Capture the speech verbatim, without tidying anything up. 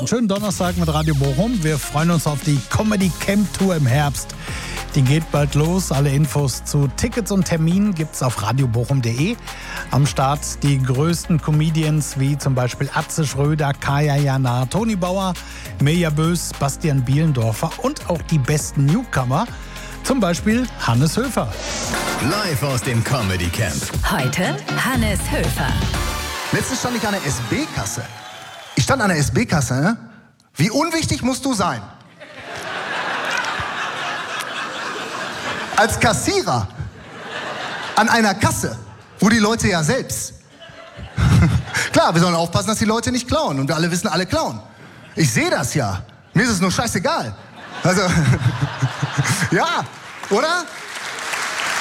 einen schönen Donnerstag mit Radio Bochum. Wir freuen uns auf die Comedy Camp Tour im Herbst. Die geht bald los. Alle Infos zu Tickets und Terminen gibt's auf radiobochum punkt de. Am Start die größten Comedians wie zum Beispiel Atze Schröder, Kaya Jana, Toni Bauer, Mirja Bös, Bastian Bielendorfer und auch die besten Newcomer, zum Beispiel Hannes Höfer. Live aus dem Comedy Camp. Heute Hannes Höfer. Letztens stand ich an der S B-Kasse. Ich stand an der S B-Kasse, ne? Wie unwichtig musst du sein? Als Kassierer an einer Kasse, wo die Leute ja selbst. Klar, wir sollen aufpassen, dass die Leute nicht klauen. Und wir alle wissen, alle klauen. Ich sehe das ja. Mir ist es nur scheißegal. Also, ja, oder?